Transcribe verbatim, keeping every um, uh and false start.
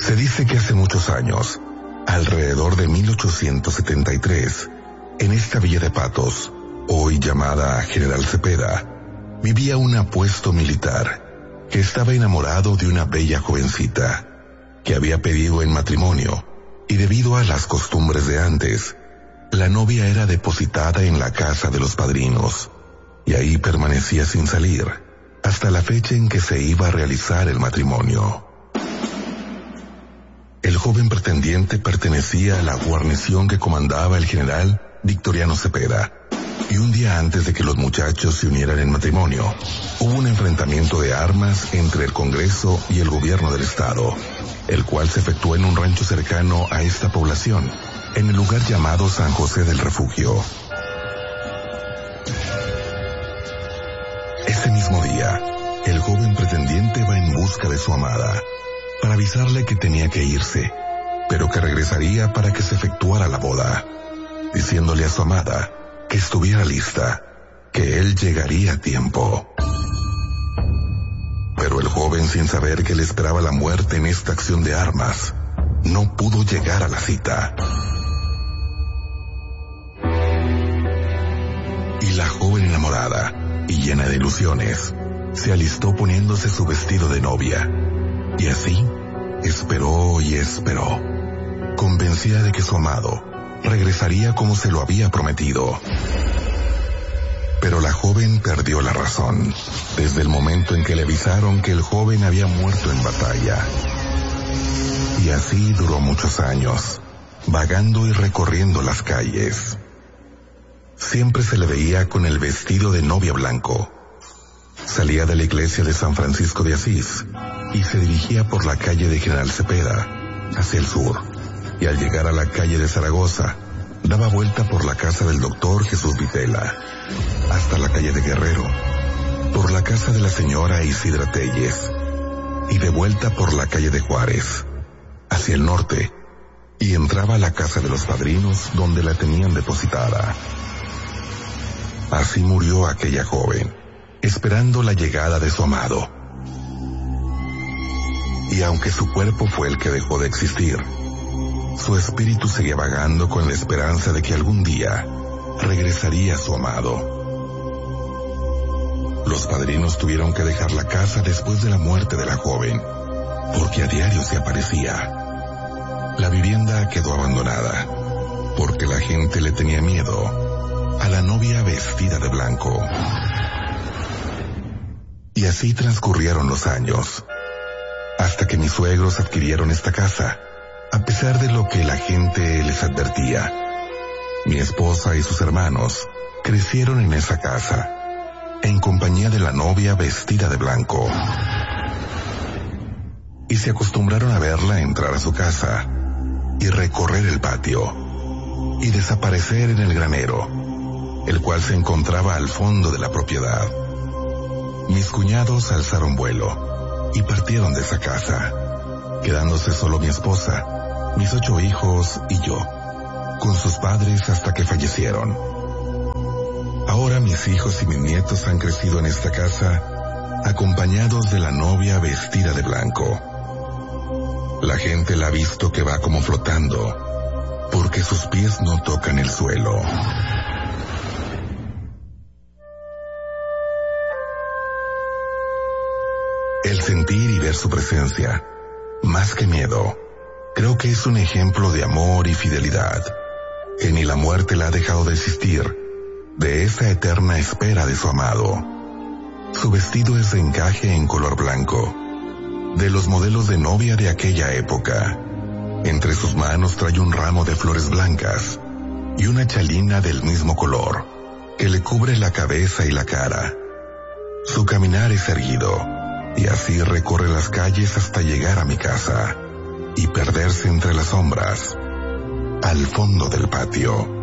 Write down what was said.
Se dice que hace muchos años, alrededor de mil ochocientos setenta y tres, en esta villa de Patos, hoy llamada General Cepeda, vivía un apuesto militar que estaba enamorado de una bella jovencita que había pedido en matrimonio, y debido a las costumbres de antes, la novia era depositada en la casa de los padrinos y ahí permanecía sin salir hasta la fecha en que se iba a realizar el matrimonio. El joven pretendiente pertenecía a la guarnición que comandaba el general Victoriano Cepeda, y un día antes de que los muchachos se unieran en matrimonio, hubo un enfrentamiento de armas entre el Congreso y el gobierno del estado, el cual se efectuó en un rancho cercano a esta población, en el lugar llamado San José del Refugio. Ese mismo día, el joven pretendiente va en busca de su amada, para avisarle que tenía que irse, pero que regresaría para que se efectuara la boda, diciéndole a su amada que estuviera lista, que él llegaría a tiempo. Pero el joven, sin saber que le esperaba la muerte en esta acción de armas, no pudo llegar a la cita. Y la joven enamorada y llena de ilusiones se alistó poniéndose su vestido de novia, y así esperó y esperó, convencida de que su amado regresaría como se lo había prometido. Pero la joven perdió la razón desde el momento en que le avisaron que el joven había muerto en batalla. Y así duró muchos años, vagando y recorriendo las calles. Siempre se le veía con el vestido de novia blanco. Salía de la iglesia de San Francisco de Asís y se dirigía por la calle de General Cepeda hacia el sur, y al llegar a la calle de Zaragoza, daba vuelta por la casa del doctor Jesús Vitela, hasta la calle de Guerrero, por la casa de la señora Isidra Telles, y de vuelta por la calle de Juárez, hacia el norte, y entraba a la casa de los padrinos donde la tenían depositada. Así murió aquella joven, esperando la llegada de su amado. Y aunque su cuerpo fue el que dejó de existir, su espíritu seguía vagando con la esperanza de que algún día regresaría su amado. Los padrinos tuvieron que dejar la casa después de la muerte de la joven, porque a diario se aparecía. La vivienda quedó abandonada, porque la gente le tenía miedo a la novia vestida de blanco. Y así transcurrieron los años, hasta que mis suegros adquirieron esta casa, a pesar de lo que la gente les advertía. Mi esposa y sus hermanos crecieron en esa casa, en compañía de la novia vestida de blanco. Y se acostumbraron a verla entrar a su casa y recorrer el patio y desaparecer en el granero, el cual se encontraba al fondo de la propiedad. Mis cuñados alzaron vuelo y partieron de esa casa, quedándose solo mi esposa, mis ocho hijos y yo, con sus padres hasta que fallecieron. Ahora mis hijos y mis nietos han crecido en esta casa, acompañados de la novia vestida de blanco. La gente la ha visto que va como flotando, porque sus pies no tocan el suelo. El sentir y ver su presencia, más que miedo, creo que es un ejemplo de amor y fidelidad, que ni la muerte la ha dejado de existir, de esa eterna espera de su amado. Su vestido es de encaje en color blanco, de los modelos de novia de aquella época. Entre sus manos trae un ramo de flores blancas y una chalina del mismo color, que le cubre la cabeza y la cara. Su caminar es erguido, y así recorre las calles hasta llegar a mi casa y perderse entre las sombras, al fondo del patio.